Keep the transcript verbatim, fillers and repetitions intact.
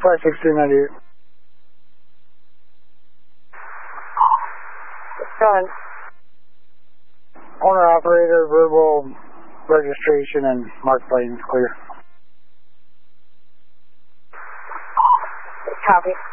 five six three ninety-eight. Done. Owner operator, verbal registration and marked lanes clear. Copy.